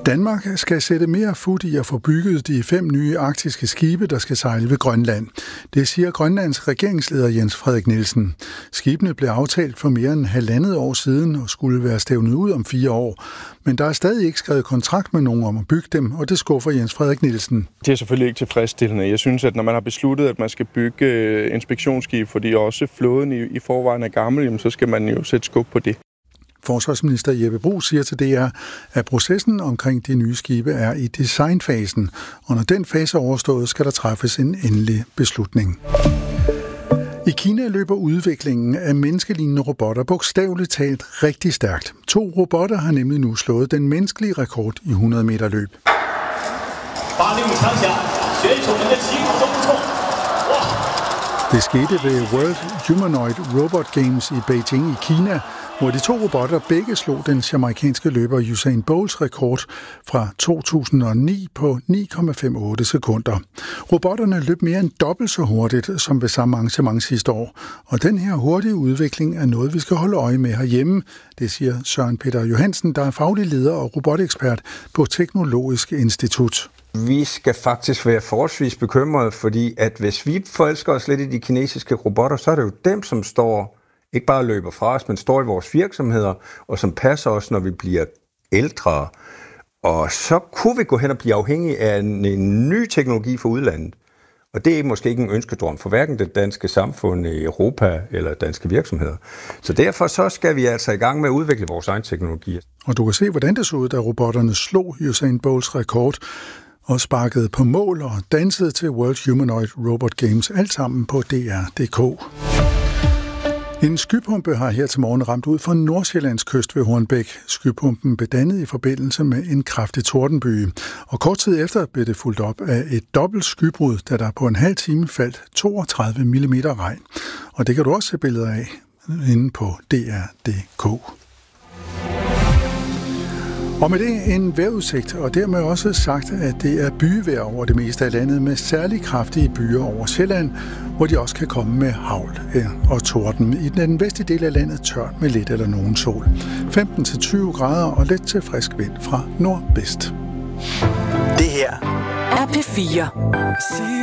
Danmark skal sætte mere fut i at få bygget de 5 nye arktiske skibe, der skal sejle ved Grønland. Det siger Grønlands regeringsleder Jens Frederik Nielsen. Skibene blev aftalt for mere end 1,5 år siden og skulle være stævnet ud om 4 år. Men der er stadig ikke skrevet kontrakt med nogen om at bygge dem, og det skuffer Jens Frederik Nielsen. Det er selvfølgelig ikke tilfredsstillende. Jeg synes, at når man har besluttet, at man skal bygge inspektionsskib, fordi også flåden i forvejen er gammel, så skal man jo sætte skub på det. Forsvarsminister Jeppe Bruus siger til DR, at processen omkring de nye skibe er i designfasen, og når den fase er overstået, skal der træffes en endelig beslutning. I Kina løber udviklingen af menneskelignende robotter bogstaveligt talt rigtig stærkt. 2 robotter har nemlig nu slået den menneskelige rekord i 100 meter løb. Det skete ved World Humanoid Robot Games i Beijing i Kina, hvor de 2 robotter begge slog den jamaicanske løber Usain Bolts rekord fra 2009 på 9,58 sekunder. Robotterne løb mere end dobbelt så hurtigt som ved samme arrangement sidste år, og den her hurtige udvikling er noget, vi skal holde øje med herhjemme, det siger Søren Peter Johansen, der er faglig leder og robotekspert på Teknologisk Institut. Vi skal faktisk være forholdsvis bekymrede, fordi at hvis vi forelsker os lidt i de kinesiske robotter, så er det jo dem, som står ikke bare løber fra os, men står i vores virksomheder, og som passer os, når vi bliver ældre. Og så kunne vi gå hen og blive afhængige af en ny teknologi fra udlandet. Og det er måske ikke en ønskedrøm for hverken det danske samfund i Europa eller danske virksomheder. Så derfor så skal vi altså i gang med at udvikle vores egen teknologi. Og du kan se, hvordan det så ud, da robotterne slog Usain Bolts rekord og sparkede på mål og dansede til World Humanoid Robot Games, alt sammen på DR.dk. En skypumpe har her til morgen ramt ud for Nordsjællands kyst ved Hornbæk. Skypumpen blev dannet i forbindelse med en kraftig tordenbyge, og kort tid efter blev det fulgt op af et dobbelt skybrud, da der på en halv time faldt 32 mm regn. Og det kan du også se billeder af inde på DR.dk. Og med det en vejrudsigt, og dermed også sagt, at det er byvejr over det meste af landet med særlig kraftige byer over Sjælland, hvor de også kan komme med hagl og torden. I den vestlige del af landet tørt med lidt eller nogen sol. 15-20 grader og let til frisk vind fra nordvest. Det her er P4.